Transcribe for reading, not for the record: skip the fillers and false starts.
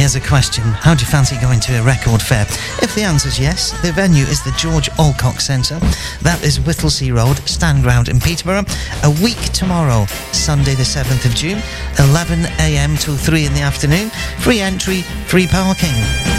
Here's a question. How do you fancy going to a record fair? If the answer's yes, the venue is the George Alcock Centre. That is Whittlesea Road, Stand Ground in Peterborough. A week tomorrow, Sunday the 7th of June, 11 a.m. till 3 in the afternoon. Free entry, free parking.